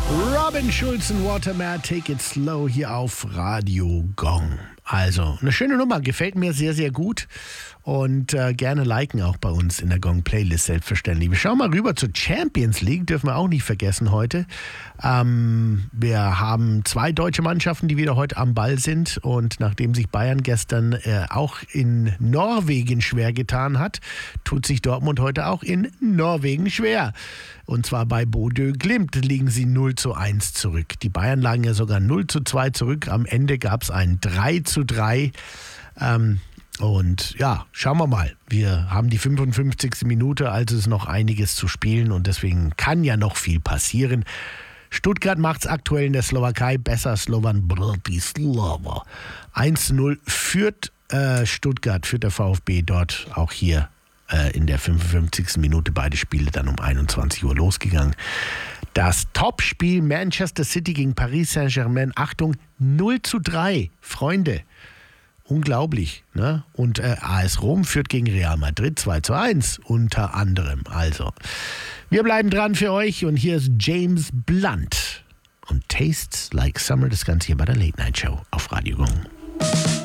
Robin Schulz und Waterman, Take It Slow hier auf Radio Gong. Also, eine schöne Nummer, gefällt mir sehr, sehr gut. Und gerne liken auch bei uns in der Gong-Playlist, selbstverständlich. Wir schauen mal rüber zur Champions League, dürfen wir auch nicht vergessen heute. Wir haben 2 deutsche Mannschaften, die wieder heute am Ball sind. Und nachdem sich Bayern gestern auch in Norwegen schwer getan hat, tut sich Dortmund heute auch in Norwegen schwer. Und zwar bei Bodø Glimt liegen sie 0:1 zurück. Die Bayern lagen ja sogar 0:2 zurück. Am Ende gab es ein 3:3. Und ja, schauen wir mal. Wir haben die 55. Minute, also ist noch einiges zu spielen und deswegen kann ja noch viel passieren. Stuttgart macht es aktuell in der Slowakei besser. Slovan Bratislava. 1:0 führt Stuttgart, führt der VfB dort auch hier in der 55. Minute. Beide Spiele dann um 21 Uhr losgegangen. Das Topspiel Manchester City gegen Paris Saint-Germain. Achtung, 0:3. Freunde. Unglaublich, ne? Und AS Rom führt gegen Real Madrid 2:1 unter anderem. Also, wir bleiben dran für euch und hier ist James Blunt und Tastes Like Summer, das Ganze hier bei der Late Night Show auf Radio Gong.